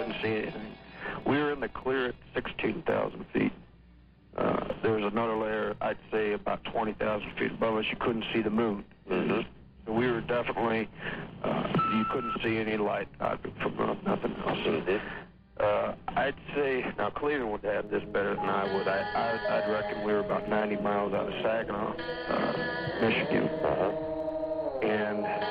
couldn't see anything. We were in the clear at 16,000 feet. There was another layer, I'd say, about 20,000 feet above us. You couldn't see the moon. Mm-hmm. So we were definitely, you couldn't see any light out from nothing else. Mm-hmm. I'd say, now Cleveland would have this better than I would. I'd reckon we were about 90 miles out of Saginaw, Michigan. Uh-huh. And